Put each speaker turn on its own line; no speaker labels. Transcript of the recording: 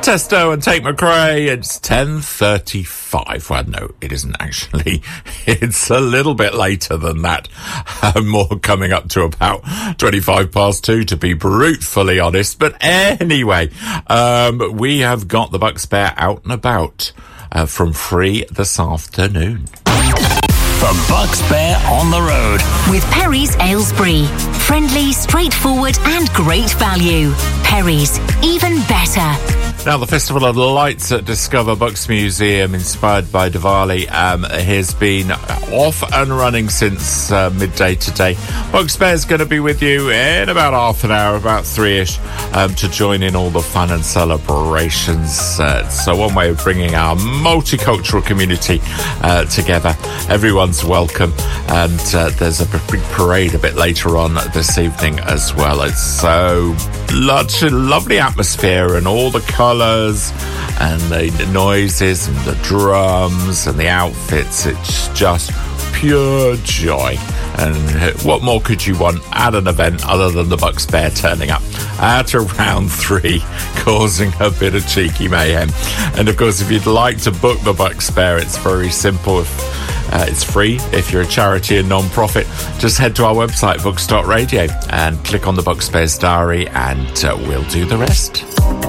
Testo and Tate McRae. It's 10:35. Well, no, it isn't actually. It's a little bit later than that. More coming up to about 2 to be brutally honest. But anyway, we have got the Bucks Bear out and about from Free this afternoon.
The Bucks Bear on the road
with Perry's Aylesbury. Friendly, straightforward and great value. Perry's, even better.
Now, the Festival of Lights at Discover Bucks Museum, inspired by Diwali, has been off and running since midday today. Bucks Bear's going to be with you in about half an hour, about 3ish, to join in all the fun and celebrations. So one way of bringing our multicultural community together. Everyone's welcome, and there's a big parade a bit later on this evening as well. It's so lovely atmosphere and all the colours and the noises and the drums and the outfits. It's just pure joy. And what more could you want at an event other than the Bucks Bear turning up at around 3, causing a bit of cheeky mayhem? And of course, if you'd like to book the Bucks Bear, it's very simple. It's free. If you're a charity and non-profit, just head to our website, bucks.radio, and click on the Bucks Bear's diary, and we'll do the rest.